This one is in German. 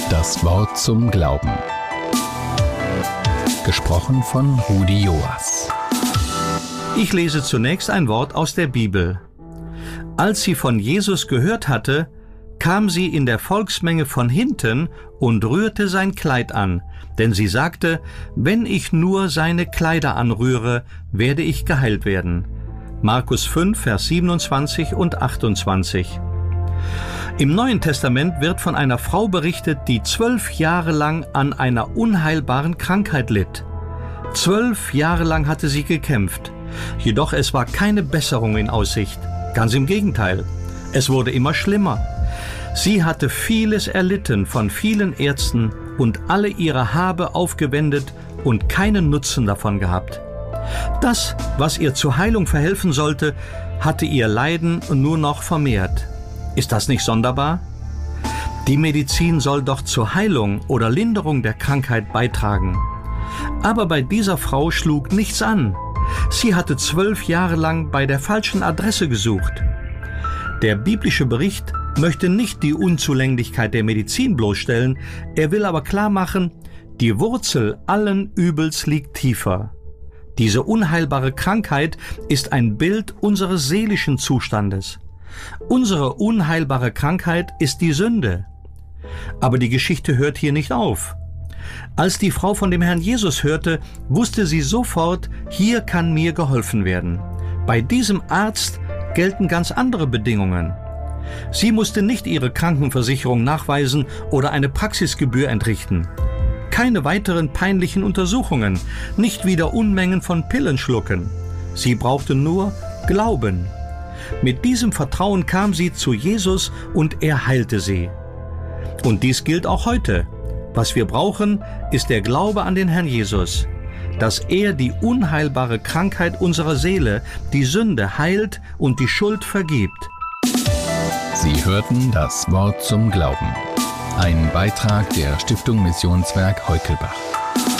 Das Wort zum Glauben. Gesprochen von Rudi Joas. Ich lese zunächst ein Wort aus der Bibel. Als sie von Jesus gehört hatte, kam sie in der Volksmenge von hinten und rührte sein Kleid an, denn sie sagte, wenn ich nur seine Kleider anrühre, werde ich geheilt werden. Markus 5, Vers 27 und 28. Im Neuen Testament wird von einer Frau berichtet, die 12 Jahre lang an einer unheilbaren Krankheit litt. 12 Jahre lang hatte sie gekämpft, jedoch es war keine Besserung in Aussicht. Ganz im Gegenteil, es wurde immer schlimmer. Sie hatte vieles erlitten von vielen Ärzten und alle ihre Habe aufgewendet und keinen Nutzen davon gehabt. Das, was ihr zur Heilung verhelfen sollte, hatte ihr Leiden nur noch vermehrt. Ist das nicht sonderbar? Die Medizin soll doch zur Heilung oder Linderung der Krankheit beitragen. Aber bei dieser Frau schlug nichts an. Sie hatte 12 Jahre lang bei der falschen Adresse gesucht. Der biblische Bericht möchte nicht die Unzulänglichkeit der Medizin bloßstellen, er will aber klar machen, die Wurzel allen Übels liegt tiefer. Diese unheilbare Krankheit ist ein Bild unseres seelischen Zustandes. Unsere unheilbare Krankheit ist die Sünde. Aber die Geschichte hört hier nicht auf. Als die Frau von dem Herrn Jesus hörte, wusste sie sofort, hier kann mir geholfen werden. Bei diesem Arzt gelten ganz andere Bedingungen. Sie musste nicht ihre Krankenversicherung nachweisen oder eine Praxisgebühr entrichten. Keine weiteren peinlichen Untersuchungen, nicht wieder Unmengen von Pillen schlucken. Sie brauchte nur Glauben. Mit diesem Vertrauen kam sie zu Jesus und er heilte sie. Und dies gilt auch heute. Was wir brauchen, ist der Glaube an den Herrn Jesus, dass er die unheilbare Krankheit unserer Seele, die Sünde, heilt und die Schuld vergibt. Sie hörten das Wort zum Glauben. Ein Beitrag der Stiftung Missionswerk Heukelbach.